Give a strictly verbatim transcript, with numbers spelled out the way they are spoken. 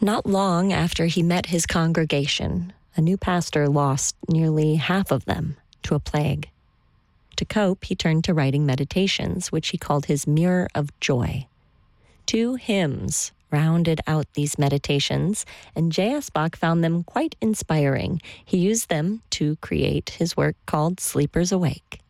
Not long after he met his congregation, a new pastor lost nearly half of them to a plague. To cope, he turned to writing meditations, which he called his Mirror of Joy. Two hymns rounded out these meditations, and J S. Bach found them quite inspiring. He used them to create his work called Sleepers Awake.